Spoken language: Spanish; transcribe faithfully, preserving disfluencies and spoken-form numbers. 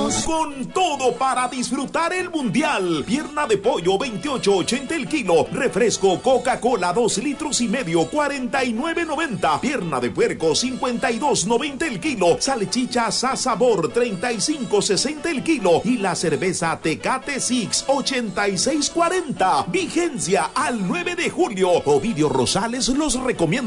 Con todo para disfrutar el mundial. Pierna de pollo veintiocho ochenta el kilo. Refresco Coca-Cola dos litros y medio cuarenta y nueve noventa. Pierna de puerco cincuenta y dos noventa el kilo. Salchicha Sa Sabor treinta y cinco sesenta el kilo. Y la cerveza Tecate Six ochenta y seis cuarenta. Vigencia al nueve de julio. Ovidio Rosales los recomienda.